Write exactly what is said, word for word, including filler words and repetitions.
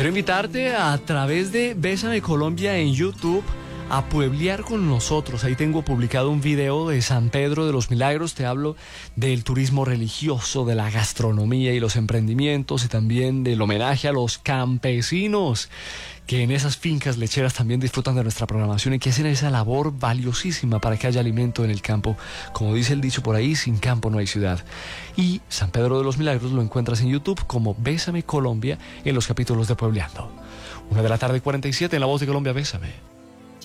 quiero invitarte a través de Bésame Colombia en YouTube a pueblear con nosotros. Ahí tengo publicado un video de San Pedro de los Milagros. Te hablo del turismo religioso, de la gastronomía y los emprendimientos, y también del homenaje a los campesinos que en esas fincas lecheras también disfrutan de nuestra programación y que hacen esa labor valiosísima para que haya alimento en el campo. Como dice el dicho por ahí, sin campo no hay ciudad. Y San Pedro de los Milagros lo encuentras en YouTube como Bésame Colombia en los capítulos de Puebleando. Una de la tarde, cuarenta y siete, en La Voz de Colombia, Bésame.